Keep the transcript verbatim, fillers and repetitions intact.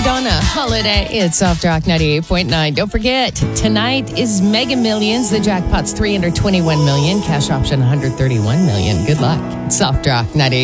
Madonna Holiday. It's Soft Rock ninety-eight point nine. Don't forget, tonight is Mega Millions. The jackpot's three hundred twenty-one million. Cash option one hundred thirty-one million. Good luck. Soft Rock ninety-eight.